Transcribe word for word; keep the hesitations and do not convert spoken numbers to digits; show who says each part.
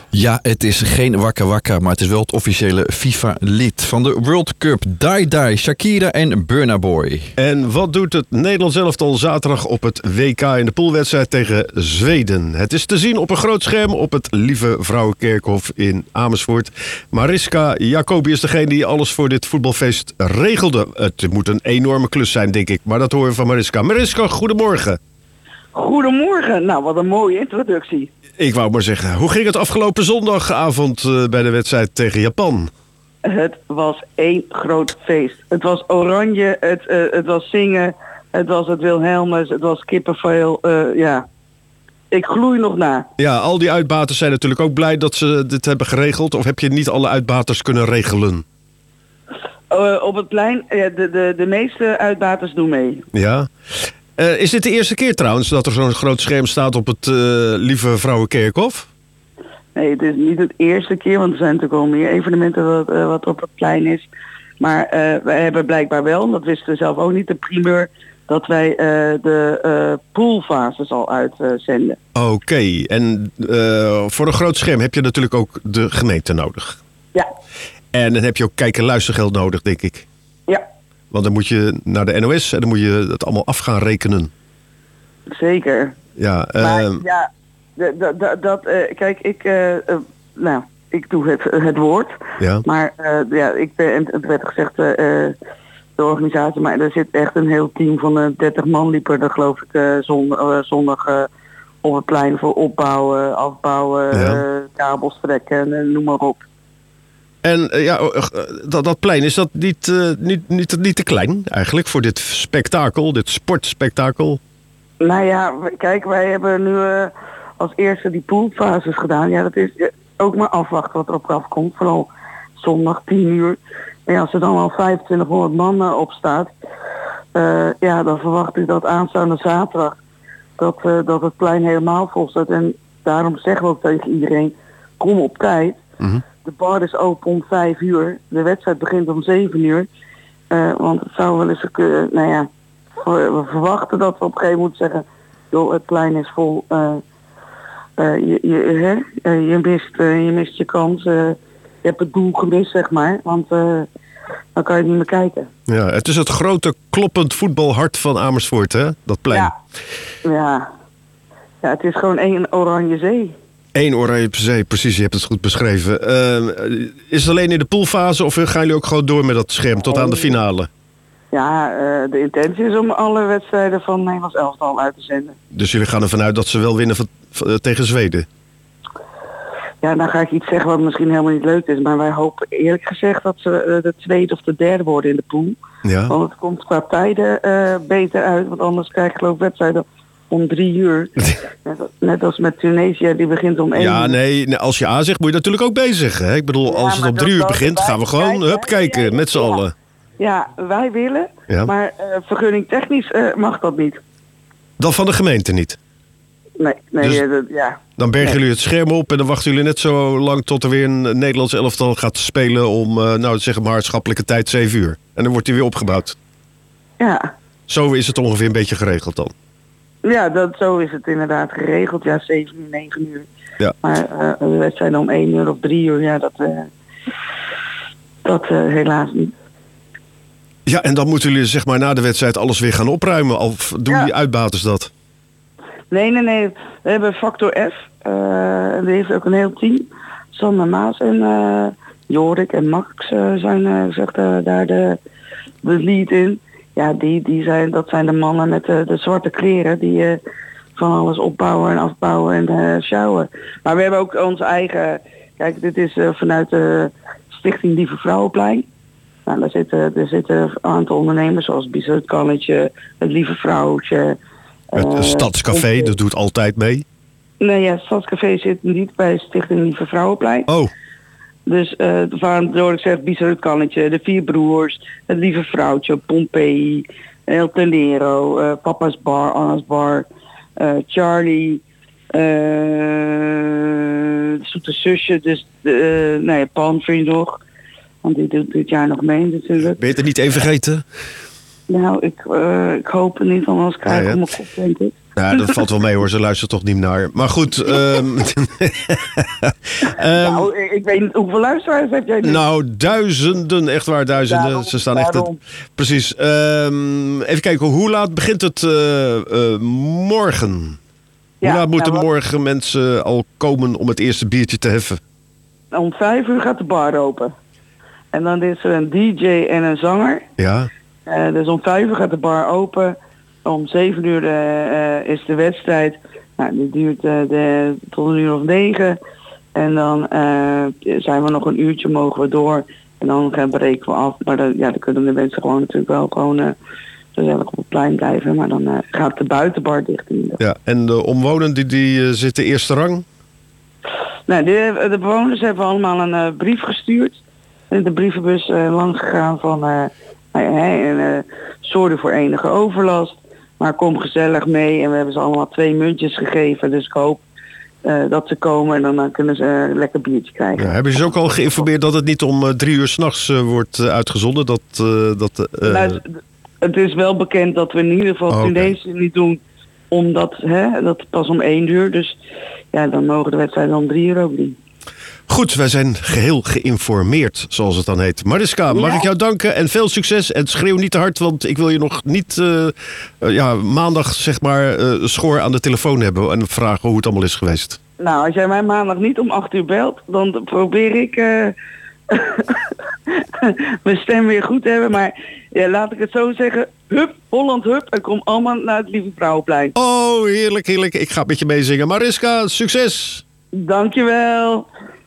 Speaker 1: Ja, het is geen Wakka Wakka, maar het is wel het officiële FIFA-lid van de World Cup. Dai Dai, Shakira en Burna Boy.
Speaker 2: En wat doet het Nederlands elftal zaterdag op het W K in de poolwedstrijd tegen Zweden? Het is te zien op een groot scherm op het Lieve Vrouwenkerkhof in Amersfoort. Mariska Jacobi is degene die alles voor dit voetbalfeest regelde. Het moet een enorme klus zijn, denk ik, maar dat horen we van Mariska. Mariska, goedemorgen.
Speaker 3: Goedemorgen. Nou, wat een mooie introductie.
Speaker 2: Ik wou maar zeggen, hoe ging het afgelopen zondagavond uh, bij de wedstrijd tegen Japan?
Speaker 3: Het was één groot feest. Het was oranje, het, uh, het was zingen, het was het Wilhelmus, het was kippenvel. Uh, ja, ik gloei nog na.
Speaker 2: Ja, al die uitbaters zijn natuurlijk ook blij dat ze dit hebben geregeld. Of heb je niet alle uitbaters kunnen regelen?
Speaker 3: Uh, op het plein, uh, de, de, de meeste uitbaters doen mee.
Speaker 2: Ja. Uh, is dit de eerste keer trouwens dat er zo'n groot scherm staat op het uh, Lieve Vrouwenkerkhof?
Speaker 3: Nee, het is niet het eerste keer, want er zijn natuurlijk al meer evenementen wat, uh, wat op het plein is. Maar uh, wij hebben blijkbaar wel, en dat wisten we zelf ook niet, de primeur, dat wij uh, de uh, poolfases al uitzenden.
Speaker 2: Uh, Oké, okay. en uh, voor een groot scherm heb je natuurlijk ook de gemeente nodig.
Speaker 3: Ja. En
Speaker 2: dan heb je ook kijk- en luistergeld nodig, denk ik.
Speaker 3: Ja.
Speaker 2: Want dan moet je naar de N O S en dan moet je het allemaal af gaan rekenen.
Speaker 3: Zeker.
Speaker 2: Ja, uh,
Speaker 3: maar ja, dat, dat, dat uh, kijk, ik, uh, uh, nou, ik doe het, het woord.
Speaker 2: Ja.
Speaker 3: Maar uh, ja, ik ben, het werd gezegd, uh, de organisatie, maar er zit echt een heel team van uh, dertig man liepen er geloof ik uh, zondag, uh, zondag uh, op het plein voor opbouwen, afbouwen, ja. uh, kabels trekken, uh, noem maar op.
Speaker 2: En uh, ja, uh, dat, dat plein, is dat niet, uh, niet, niet, niet te klein eigenlijk voor dit spektakel, dit sportspektakel?
Speaker 3: Nou ja, kijk, wij hebben nu uh, als eerste die poolfases gedaan. Ja, dat is uh, ook maar afwachten wat er op afkomt. Vooral zondag tien uur. En ja, als er dan al vijfentwintighonderd man uh, op staat, uh, ja, dan verwacht ik dat aanstaande zaterdag dat, uh, dat het plein helemaal vol staat. En daarom zeggen we ook tegen iedereen, kom op tijd. Mm-hmm. De bar is open om vijf uur. De wedstrijd begint om zeven uur. Uh, want het zou wel eens, uh, nou ja, we verwachten dat we op een gegeven moment zeggen, joh, het plein is vol. Uh, uh, je, je, hè? Uh, je, mist, uh, je mist je kans. Uh, je hebt het doel gemist, zeg maar. Want uh, dan kan je niet meer kijken.
Speaker 2: Ja, het is het grote kloppend voetbalhart van Amersfoort, hè? Dat plein.
Speaker 3: Ja, ja. ja het is gewoon één oranje zee.
Speaker 2: Eén oranje zee, precies, je hebt het goed beschreven. Uh, is het alleen in de poolfase of gaan jullie ook gewoon door met dat scherm tot aan de finale?
Speaker 3: Ja, uh, de intentie is om alle wedstrijden van Nederlands elftal uit te zenden.
Speaker 2: Dus jullie gaan ervan uit dat ze wel winnen van, van, tegen Zweden?
Speaker 3: Ja, dan ga ik iets zeggen wat misschien helemaal niet leuk is. Maar wij hopen eerlijk gezegd dat ze uh, de tweede of de derde worden in de pool.
Speaker 2: Ja.
Speaker 3: Want het komt qua tijden uh, beter uit. Want anders krijg je geloof ik wedstrijden om drie uur. net, net als met Tunesië, die begint om één
Speaker 2: ja,
Speaker 3: uur.
Speaker 2: Nee, als je A zegt moet je natuurlijk ook B zeggen. Hè? Ik bedoel, als ja, het om drie uur begint, gaan we gewoon kijken, hup, kijken ja, met z'n ja. allen.
Speaker 3: Ja, wij willen, ja. maar uh, vergunning technisch uh, mag dat niet.
Speaker 2: Dan van de gemeente niet?
Speaker 3: Nee, nee,
Speaker 2: dus
Speaker 3: uh, dat, ja.
Speaker 2: Dan bergen
Speaker 3: nee.
Speaker 2: jullie het scherm op en dan wachten jullie net zo lang tot er weer een Nederlands elftal gaat spelen om, uh, nou zeg maar, hartschappelijke tijd zeven uur. En dan wordt hij weer opgebouwd.
Speaker 3: Ja.
Speaker 2: Zo is het ongeveer een beetje geregeld dan?
Speaker 3: Ja, dat, zo is het inderdaad geregeld. Ja, zeven uur, negen uur.
Speaker 2: Ja.
Speaker 3: Maar uh, de wedstrijd om één uur of drie uur, ja, dat, uh, dat uh, helaas niet.
Speaker 2: Ja, en dan moeten jullie zeg maar na de wedstrijd alles weer gaan opruimen. Of doen ja. die uitbaters dat?
Speaker 3: Nee, nee, nee. We hebben Factor F. Uh, en die heeft ook een heel team. Sander Maas en uh, Jorik en Max uh, zijn uh, zeg, uh, daar de, de lead in. Ja, die, die zijn, dat zijn de mannen met de, de zwarte kleren die uh, van alles opbouwen en afbouwen en uh, sjouwen. Maar we hebben ook onze eigen... Kijk, dit is uh, vanuit de Stichting Lieve Vrouwenplein. Nou, daar zitten, er zitten een aantal ondernemers zoals Bizet College, het Lieve Vrouwtje.
Speaker 2: Het uh, Stadscafé, uh, dat doet altijd mee?
Speaker 3: Nee, ja, het Stadscafé zit niet bij Stichting Lieve Vrouwenplein.
Speaker 2: Oh.
Speaker 3: Dus uh, waardoor ik zeg Bizet College, de Vier Broers, het Lieve Vrouwtje, Pompeii, El Tenero, uh, Papa's Bar, Anna's Bar, uh, Charlie, uh, de Zoete Zusje, dus uh, nee, Pan vind je nog. Want die doet dit jaar nog mee natuurlijk.
Speaker 2: Ben je het er niet één vergeten?
Speaker 3: Nou, ik, uh, ik hoop het niet, anders krijg ik ja, ja. om mijn kop, denk ik.
Speaker 2: Ja, dat valt wel mee hoor, ze luistert toch niet naar. Maar goed. Um,
Speaker 3: nou, ik weet niet hoeveel luisteraars heb jij nu?
Speaker 2: Nou, duizenden, echt waar, duizenden.
Speaker 3: Daarom,
Speaker 2: ze staan echt...
Speaker 3: daarom.
Speaker 2: Precies. Um, even kijken, hoe laat begint het uh, uh, morgen? Hoe
Speaker 3: Ja,
Speaker 2: laat moeten
Speaker 3: nou, wat...
Speaker 2: morgen mensen al komen om het eerste biertje te heffen?
Speaker 3: Om vijf uur gaat de bar open. En dan is er een D J en een zanger.
Speaker 2: Ja.
Speaker 3: Uh, dus om vijf uur gaat de bar open. Om zeven uur uh, is de wedstrijd. Nou, die duurt uh, de, tot een uur of negen. En dan uh, zijn we nog een uurtje, mogen we door. En dan gaan breken we af. Maar dan, ja, dan kunnen de mensen gewoon natuurlijk wel gewoon uh, gezellig op het plein blijven. Maar dan uh, gaat de buitenbar dicht. In
Speaker 2: ja, en de omwonenden die, die uh, zitten eerste rang?
Speaker 3: Nou, de, de bewoners hebben allemaal een uh, brief gestuurd. In de brievenbus uh, langs gegaan van... Uh, Hey, en, uh, sorry voor enige overlast, maar kom gezellig mee. En we hebben ze allemaal twee muntjes gegeven. Dus ik hoop uh, dat ze komen en dan, dan kunnen ze uh, een lekker biertje krijgen.
Speaker 2: Ja, hebben ze ook al geïnformeerd dat het niet om uh, drie uur 's nachts uh, wordt uh, uitgezonden? Dat, uh, dat, uh...
Speaker 3: nou, het is wel bekend dat we in ieder geval
Speaker 2: oh,
Speaker 3: Tunesië okay. niet doen. Omdat hè, dat pas om één uur. Dus ja, dan mogen de wedstrijden om drie uur ook niet.
Speaker 2: Goed, wij zijn geheel geïnformeerd, zoals het dan heet. Mariska, mag ja. ik jou danken en veel succes. En schreeuw niet te hard, want ik wil je nog niet uh, uh, ja, maandag zeg maar uh, schoor aan de telefoon hebben en vragen hoe het allemaal is geweest.
Speaker 3: Nou, als jij mij maandag niet om acht uur belt, dan probeer ik uh, mijn stem weer goed te hebben. Maar ja, laat ik het zo zeggen, hup, Holland hup, en kom allemaal naar het Lieve Vrouwenplein.
Speaker 2: Oh, heerlijk, heerlijk. Ik ga met je meezingen. Mariska, succes!
Speaker 3: Dankjewel.